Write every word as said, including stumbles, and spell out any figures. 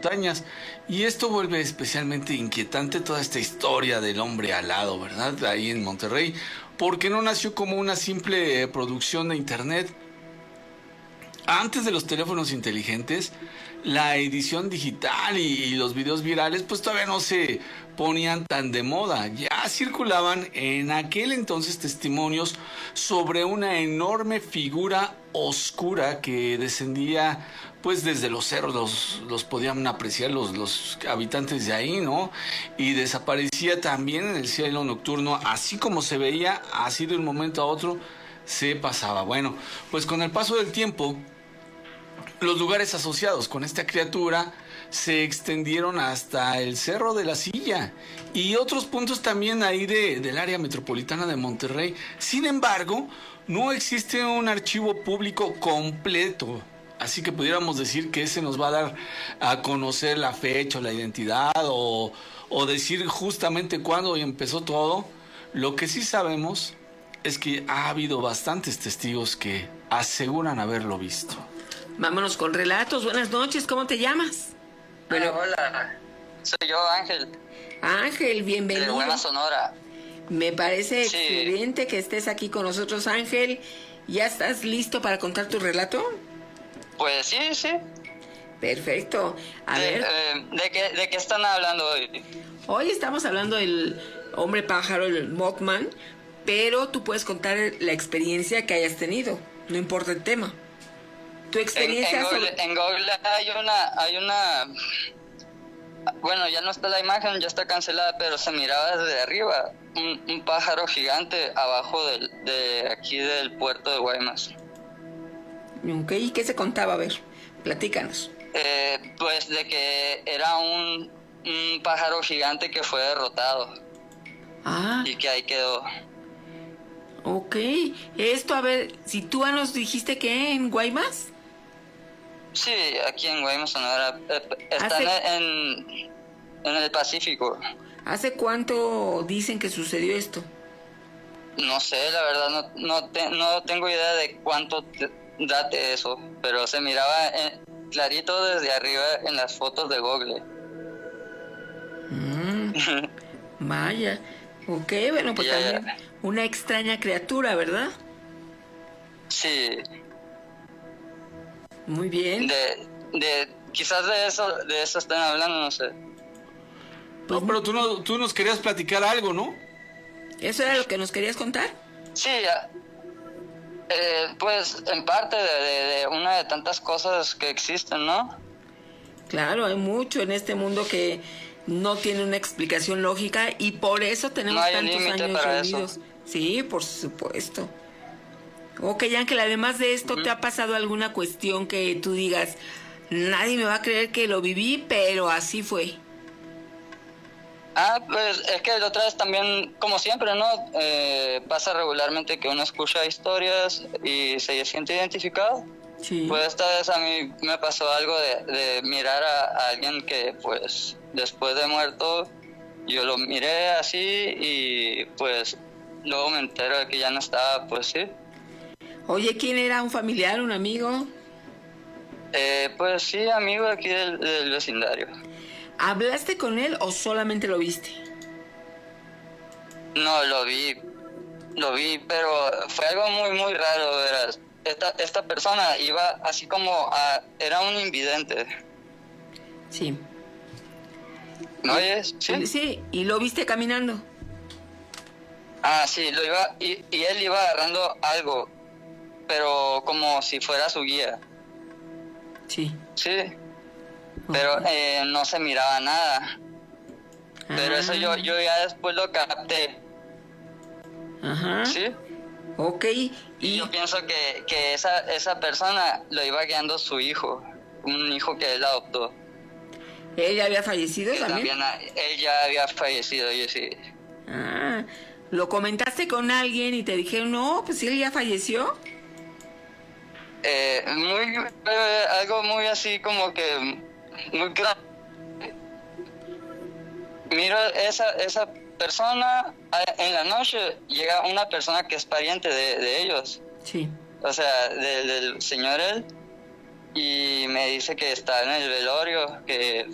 montañas. Y esto vuelve especialmente inquietante toda esta historia del hombre alado, ¿verdad? Ahí en Monterrey, porque no nació como una simple producción de internet. Antes de los teléfonos inteligentes, la edición digital y, y los videos virales pues todavía no se ponían tan de moda. Ya circulaban en aquel entonces testimonios sobre una enorme figura oscura que descendía pues desde los cerros, los, los podían apreciar los, los habitantes de ahí, ¿no? Y desaparecía también en el cielo nocturno, así como se veía, así de un momento a otro se pasaba. Bueno, pues con el paso del tiempo, los lugares asociados con esta criatura se extendieron hasta el Cerro de la Silla y otros puntos también ahí de, del área metropolitana de Monterrey. Sin embargo, no existe un archivo público completo, así que pudiéramos decir que ese nos va a dar a conocer la fecha o la identidad o, o decir justamente cuándo empezó todo. Lo que sí sabemos es que ha habido bastantes testigos que aseguran haberlo visto. Vámonos con relatos. Buenas noches, ¿cómo te llamas? Bueno, hola, soy yo, Ángel. Ángel, bienvenido. De Guaymas, Sonora. Me parece sí. excelente que estés aquí con nosotros, Ángel. ¿Ya estás listo para contar tu relato? Pues sí, sí. Perfecto. A de, ver. Eh, ¿de, qué, ¿De qué están hablando hoy? Hoy estamos hablando del hombre pájaro, el Mothman, pero tú puedes contar la experiencia que hayas tenido, no importa el tema. Tu experiencia en, en, Google, sobre... en Google hay una, hay una, bueno, ya no está la imagen, ya está cancelada, pero se miraba desde arriba un, un pájaro gigante abajo del, de aquí del puerto de Guaymas. Ok, ¿y qué se contaba? A ver, platícanos. Eh, pues de que era un, un pájaro gigante que fue derrotado. Ah. Y que ahí quedó. Ok, esto, a ver, si tú nos dijiste que en Guaymas. Sí, aquí en Guaymas, Sonora. Está ¿Hace... en, en el Pacífico. ¿Hace cuánto dicen que sucedió esto? No sé, la verdad, no, no, te, no tengo idea de cuánto te, date eso, pero se miraba en, clarito desde arriba en las fotos de Google. Mm, vaya, ok, bueno, pues yeah. también una extraña criatura, ¿verdad? Sí. Muy bien. De, de, quizás de eso, de eso están hablando, no sé. Pues, no, pero tú, no, tú nos querías platicar algo, ¿no? ¿Eso era lo que nos querías contar? Sí, eh, pues en parte de, de, de una de tantas cosas que existen, ¿no? Claro, hay mucho en este mundo que no tiene una explicación lógica y por eso tenemos no hay tantos años reunidos. Eso. Sí, por supuesto. Ok, Ángel, además de esto, uh-huh. ¿te ha pasado alguna cuestión que tú digas, nadie me va a creer que lo viví, pero así fue? Ah, pues es que la otra vez también, como siempre, ¿no? Eh, pasa regularmente que uno escucha historias y se siente identificado. Sí. Pues esta vez a mí me pasó algo de, de mirar a, a alguien que, pues, después de muerto, yo lo miré así y, pues, luego me entero de que ya no estaba, pues sí. Oye, ¿quién era? ¿Un familiar, un amigo? Eh, pues sí, amigo aquí del, del vecindario. ¿Hablaste con él o solamente lo viste? No, lo vi, lo vi, pero fue algo muy, muy raro, verás. Esta, esta persona iba así como a... era un invidente. Sí. ¿Me oyes? Sí. Sí, ¿y lo viste caminando? Ah, sí, lo iba... Y, y él iba agarrando algo, pero como si fuera su guía. Sí. Sí. Pero eh, no se miraba nada. Ah. Pero eso yo, yo ya después lo capté. Ajá. ¿Sí? Ok. Y, y yo pienso que, que esa, esa persona lo iba guiando su hijo. Un hijo que él adoptó. ¿Él ya había fallecido también? también? Él ya había fallecido, yo sí. Ah, ¿lo comentaste con alguien y te dijeron, no, pues él ya falleció? Eh, muy, eh, algo muy así como que... muy grande. Miro esa esa persona, en la noche llega una persona que es pariente de, de ellos. Sí. O sea, de, del señor él, y me dice que está en el velorio, que